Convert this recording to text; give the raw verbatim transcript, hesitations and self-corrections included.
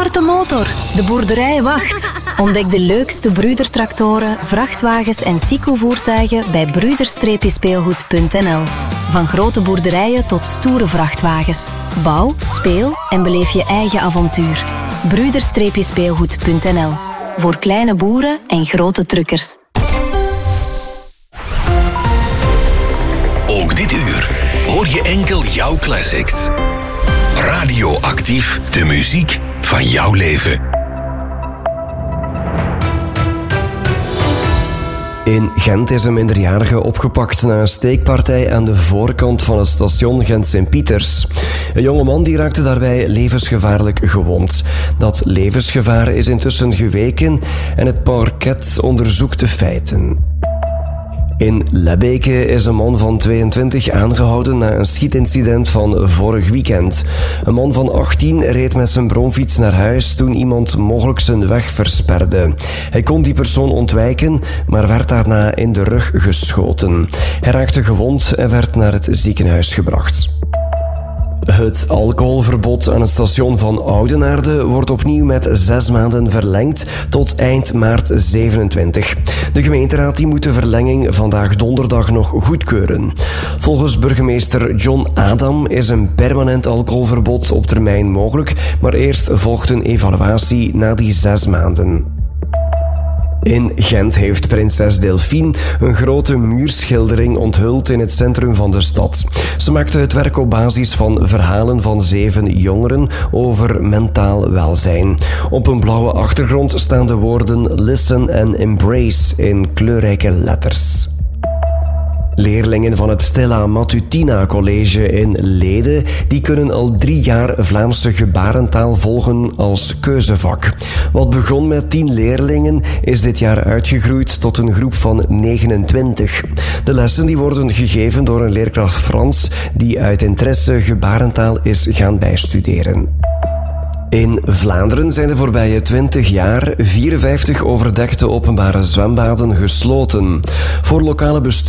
Start de motor. De boerderij wacht. Ontdek de leukste Brüder-tractoren, vrachtwagens en Sico-voertuigen bij brüder speelgoed punt n l. Van grote boerderijen tot stoere vrachtwagens. Bouw, speel en beleef je eigen avontuur. brüder speelgoed punt n l. Voor kleine boeren en grote truckers. Ook dit uur hoor je enkel jouw classics. Radioactief, de muziek van jouw leven. In Gent is een minderjarige opgepakt na een steekpartij aan de voorkant van het station Gent-Sint-Pieters. Een jongeman die raakte daarbij levensgevaarlijk gewond. Dat levensgevaar is intussen geweken en het parket onderzoekt de feiten. In Lebbeke is een man van tweeëntwintig aangehouden na een schietincident van vorig weekend. Een man van achttien reed met zijn bromfiets naar huis toen iemand mogelijk zijn weg versperde. Hij kon die persoon ontwijken, maar werd daarna in de rug geschoten. Hij raakte gewond en werd naar het ziekenhuis gebracht. Het alcoholverbod aan het station van Oudenaarde wordt opnieuw met zes maanden verlengd tot eind maart zevenentwintig. De gemeenteraad die moet de verlenging vandaag donderdag nog goedkeuren. Volgens burgemeester John Adam is een permanent alcoholverbod op termijn mogelijk, maar eerst volgt een evaluatie na die zes maanden. In Gent heeft prinses Delphine een grote muurschildering onthuld in het centrum van de stad. Ze maakte het werk op basis van verhalen van zeven jongeren over mentaal welzijn. Op een blauwe achtergrond staan de woorden Listen en Embrace in kleurrijke letters. Leerlingen van het Stella Matutina College in Lede die kunnen al drie jaar Vlaamse gebarentaal volgen als keuzevak. Wat begon met tien leerlingen is dit jaar uitgegroeid tot een groep van negenentwintig. De lessen die worden gegeven door een leerkracht Frans die uit interesse gebarentaal is gaan bijstuderen. In Vlaanderen zijn de voorbije twintig jaar vierenvijftig overdekte openbare zwembaden gesloten. Voor lokale bestuurders